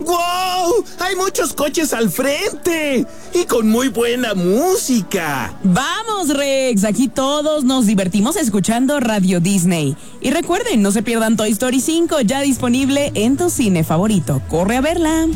¡Wow! Hay muchos coches al frente y con muy buena música. Vamos, Rex, aquí todos nos divertimos escuchando Radio Disney. Y recuerden, no se pierdan Toy Story 5, ya disponible en tu cine favorito. Corre a verla.